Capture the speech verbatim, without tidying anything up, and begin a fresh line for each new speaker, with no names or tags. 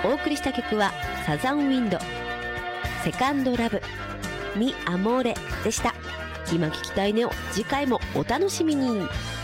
お送りした曲はサザンウィンド、セカンドラブ、ミアモーレでした。今聞きたいねを次回もお楽しみに。